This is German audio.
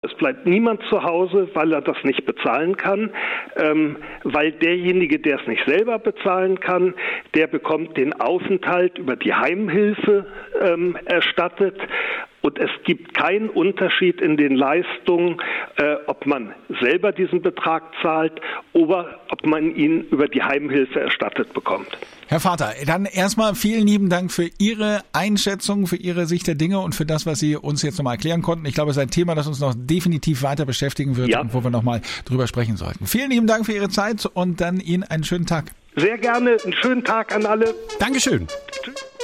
Es bleibt niemand zu Hause, weil er das nicht bezahlen kann, weil derjenige, der es nicht selber bezahlen kann, der bekommt den Aufenthalt über die Heimhilfe erstattet. Und es gibt keinen Unterschied in den Leistungen, ob man selber diesen Betrag zahlt oder ob man ihn über die Heimhilfe erstattet bekommt. Herr Vater, dann erstmal vielen lieben Dank für Ihre Einschätzung, für Ihre Sicht der Dinge und für das, was Sie uns jetzt nochmal erklären konnten. Ich glaube, es ist ein Thema, das uns noch definitiv weiter beschäftigen wird und wo wir nochmal drüber sprechen sollten. Vielen lieben Dank für Ihre Zeit und dann Ihnen einen schönen Tag. Sehr gerne, einen schönen Tag an alle. Dankeschön. Tschüss.